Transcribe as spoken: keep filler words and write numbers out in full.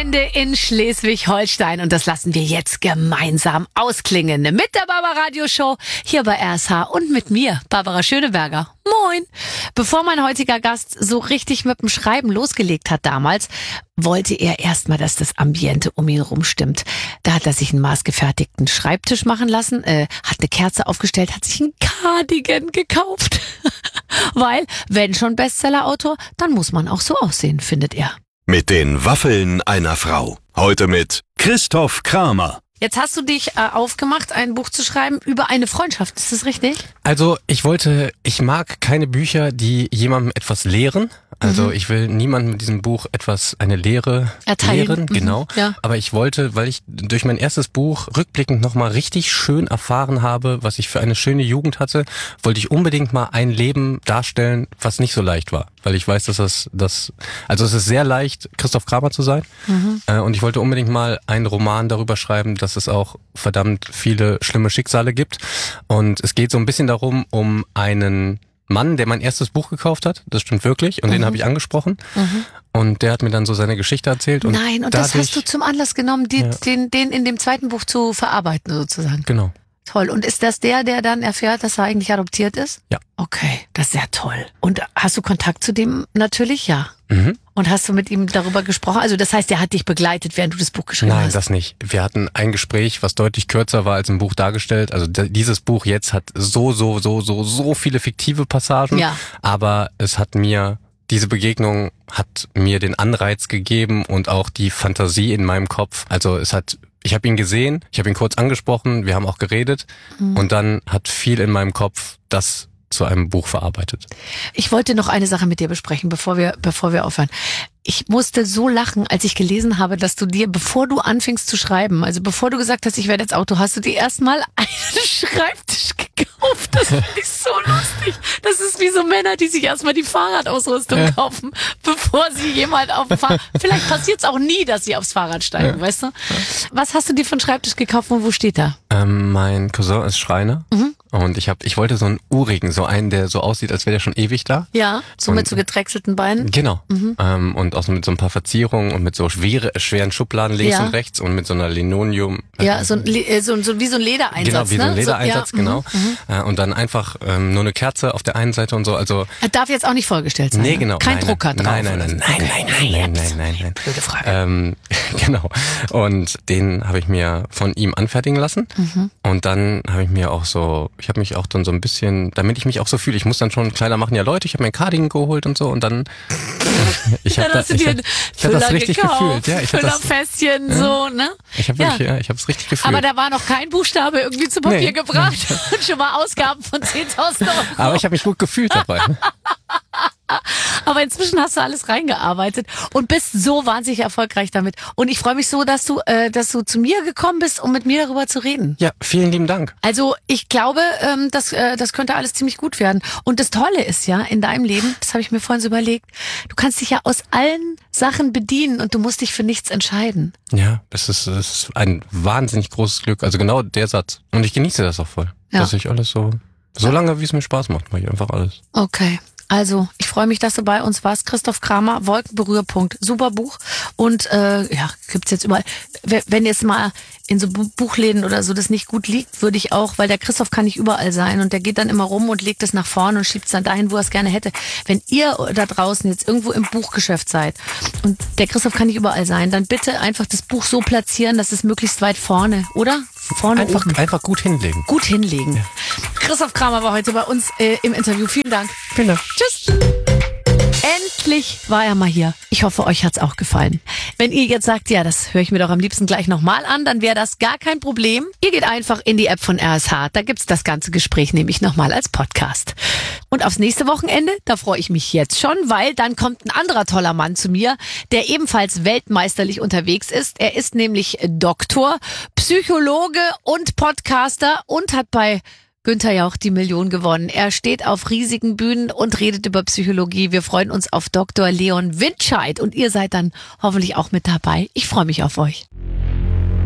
Wochenende in Schleswig-Holstein und das lassen wir jetzt gemeinsam ausklingen mit der Barbara Radio Show hier bei R S H und mit mir, Barbara Schöneberger. Moin! Bevor mein heutiger Gast so richtig mit dem Schreiben losgelegt hat damals, wollte er erstmal, dass das Ambiente um ihn rum stimmt. Da hat er sich einen maßgefertigten Schreibtisch machen lassen, äh, hat eine Kerze aufgestellt, hat sich einen Cardigan gekauft. Weil, wenn schon Bestseller-Autor, dann muss man auch so aussehen, findet er. Mit den Waffeln einer Frau. Heute mit Christoph Kramer. Jetzt hast du dich äh, aufgemacht, ein Buch zu schreiben über eine Freundschaft. Ist das richtig? Also ich wollte, ich mag keine Bücher, die jemandem etwas lehren. Also mhm. ich will niemandem mit diesem Buch etwas, eine Lehre erteilen. lehren. Mhm. Genau. Ja. Aber ich wollte, weil ich durch mein erstes Buch rückblickend nochmal richtig schön erfahren habe, was ich für eine schöne Jugend hatte, wollte ich unbedingt mal ein Leben darstellen, was nicht so leicht war. Weil ich weiß, dass das, das also es ist sehr leicht, Christoph Kramer zu sein. Mhm. Äh, und ich wollte unbedingt mal einen Roman darüber schreiben, dass es auch verdammt viele schlimme Schicksale gibt. Und es geht so ein bisschen darum, um einen Mann, der mein erstes Buch gekauft hat, das stimmt wirklich, und mhm. den habe ich angesprochen. Mhm. Und der hat mir dann so seine Geschichte erzählt. Und Nein, und dadurch, das hast du zum Anlass genommen, die, ja. den, den in dem zweiten Buch zu verarbeiten sozusagen. Genau. Toll. Und ist das der, der dann erfährt, dass er eigentlich adoptiert ist? Ja. Okay, das ist sehr toll. Und hast du Kontakt zu dem natürlich? Ja. Mhm. Und hast du mit ihm darüber gesprochen? Also das heißt, er hat dich begleitet, während du das Buch geschrieben Nein, hast? Nein, das nicht. Wir hatten ein Gespräch, was deutlich kürzer war als im Buch dargestellt. Also dieses Buch jetzt hat so, so, so, so, so viele fiktive Passagen. Ja. Aber es hat mir, diese Begegnung hat mir den Anreiz gegeben und auch die Fantasie in meinem Kopf. Also es hat, ich habe ihn gesehen, ich habe ihn kurz angesprochen, wir haben auch geredet. Mhm. Und dann hat viel in meinem Kopf das zu einem Buch verarbeitet. Ich wollte noch eine Sache mit dir besprechen, bevor wir, bevor wir aufhören. Ich musste so lachen, als ich gelesen habe, dass du dir, bevor du anfingst zu schreiben, also bevor du gesagt hast, ich werde jetzt Autor, hast du dir erstmal einen Schreibtisch gekauft. Das finde ich so lustig. Das ist wie so Männer, die sich erstmal die Fahrradausrüstung ja. kaufen, bevor sie jemand auf dem Fahrrad... Vielleicht passiert es auch nie, dass sie aufs Fahrrad steigen, ja. weißt du? Ja. Was hast du dir für einen Schreibtisch gekauft und wo steht er? Ähm, mein Cousin ist Schreiner. Mhm. Und ich hab, ich wollte so einen urigen, so einen, der so aussieht, als wäre der schon ewig da. Ja, so und, mit so gedrechselten Beinen. Genau. Mhm. Ähm, und auch so mit so ein paar Verzierungen und mit so schwere, schweren Schubladen links ja. und rechts und mit so einer Linoleum. Ja, so, ein, so, so wie so ein Ledereinsatz. Genau, wie ne? so ein Ledereinsatz, so, ja. genau. Mhm. Äh, und dann einfach ähm, nur eine Kerze auf der einen Seite und so. Also er darf jetzt auch nicht vorgestellt sein. Nee, genau. Kein nein, Drucker drauf. Nein, nein, nein, nein, okay. nein, nein, nein, nein, nein, nein. Blöde Frage. Ähm, genau. Und den habe ich mir von ihm anfertigen lassen. Mhm. Und dann habe ich mir auch so, ich habe mich auch dann so ein bisschen, damit ich mich auch so fühle, ich muss dann schon kleiner machen, ja Leute, ich habe mir ein Cardigan geholt und so und dann ich habe das, ich hab, ich hab das richtig gekauft, gefühlt, ja, ich habe das Fässchen ja, so, ne? Ich habe wirklich, ja, ich habe es richtig gefühlt. Aber da war noch kein Buchstabe irgendwie zu Papier nee, gebracht nee. und schon mal Ausgaben von zehntausend Euro. Aber ich habe mich gut gefühlt dabei. Aber inzwischen hast du alles reingearbeitet und bist so wahnsinnig erfolgreich damit. Und ich freue mich so, dass du, äh, dass du zu mir gekommen bist, um mit mir darüber zu reden. Ja, vielen lieben Dank. Also ich glaube, ähm, das, äh, das könnte alles ziemlich gut werden. Und das Tolle ist ja in deinem Leben, das habe ich mir vorhin so überlegt, du kannst dich ja aus allen Sachen bedienen und du musst dich für nichts entscheiden. Ja, das ist, das ist ein wahnsinnig großes Glück. Also genau der Satz. Und ich genieße das auch voll. Ja. Dass ich alles so, so lange wie es mir Spaß macht, mache ich einfach alles. Okay. Also, ich freue mich, dass du bei uns warst. Christoph Kramer, Wolkenberührpunkt. Super Buch. Und äh, ja, gibt's jetzt überall. Wenn jetzt mal in so Buchläden oder so das nicht gut liegt, würde ich auch, weil der Christoph kann nicht überall sein und der geht dann immer rum und legt es nach vorne und schiebt es dann dahin, wo er es gerne hätte. Wenn ihr da draußen jetzt irgendwo im Buchgeschäft seid und der Christoph kann nicht überall sein, dann bitte einfach das Buch so platzieren, dass es möglichst weit vorne, oder? Vorne einfach, oben. Einfach gut hinlegen. Gut hinlegen. Ja. Christoph Kramer war heute bei uns äh, im Interview. Vielen Dank. Vielen Dank. Tschüss. Endlich war er mal hier. Ich hoffe, euch hat's auch gefallen. Wenn ihr jetzt sagt, ja, das höre ich mir doch am liebsten gleich nochmal an, dann wäre das gar kein Problem. Ihr geht einfach in die App von R S H. Da gibt's das ganze Gespräch nämlich nochmal als Podcast. Und aufs nächste Wochenende, da freue ich mich jetzt schon, weil dann kommt ein anderer toller Mann zu mir, der ebenfalls weltmeisterlich unterwegs ist. Er ist nämlich Doktor, Psychologe und Podcaster und hat bei Günther Jauch die Million gewonnen. Er steht auf riesigen Bühnen und redet über Psychologie. Wir freuen uns auf Doktor Leon Windscheid und ihr seid dann hoffentlich auch mit dabei. Ich freue mich auf euch.